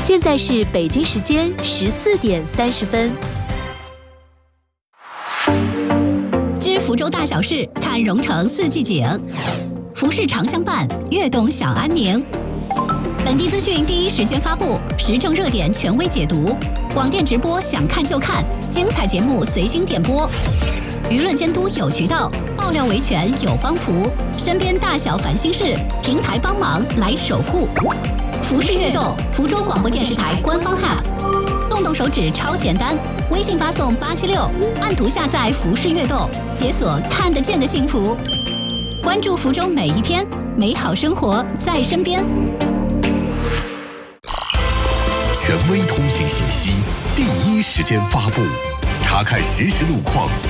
现在是北京时间14:30。 知福州大小事，看蓉城四季景。服饰常相伴，悦动享安宁。本地资讯第一时间发布，时政热点权威解读，广电直播想看就看，精彩节目随心点播。舆论监督有渠道，爆料维权有帮扶，身边大小烦心事，平台帮忙来守护。服饰悦动，福州广播电视台官方 App， 动动手指超简单，微信发送876，按图下载服饰悦动，解锁看得见的幸福。关注福州每一天，美好生活在身边。 权威通信信息，第一时间发布，查看实时路况。